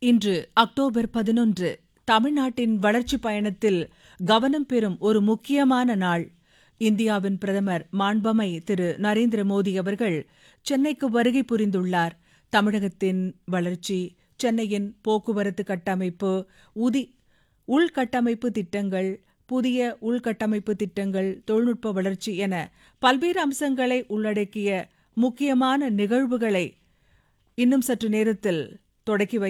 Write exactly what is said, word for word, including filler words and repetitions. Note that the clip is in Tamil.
இன்று அக்டோபர் பதினொன்று தமிழ்நாட்டின் வளர்ச்சிப் பயணத்தில் கவனம் பெறும் ஒரு முக்கியமான நாள். இந்தியாவின் பிரதமர் மாண்பமை திரு நரேந்திர மோடி அவர்கள் சென்னைக்கு வருகை புரிந்துள்ளார். தமிழகத்தின் வளர்ச்சி, சென்னையின் போக்குவரத்து கட்டமைப்பு, உதி உள்கட்டமைப்பு திட்டங்கள், புதிய உள்கட்டமைப்பு திட்டங்கள், தொழில்நுட்ப வளர்ச்சி என பல்வேறு அம்சங்களை உள்ளடக்கிய முக்கியமான நிகழ்வுகளை இன்னும் சற்று நேரத்தில் தொடக்கி வை